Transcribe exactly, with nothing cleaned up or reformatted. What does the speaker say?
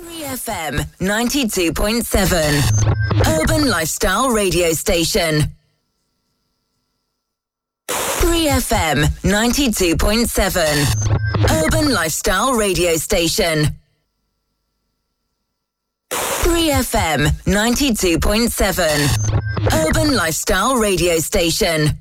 three F M ninety-two point seven. Urban Lifestyle Radio Station. three F M ninety-two point seven. Urban Lifestyle Radio Station. three F M ninety-two point seven. Urban Lifestyle Radio Station.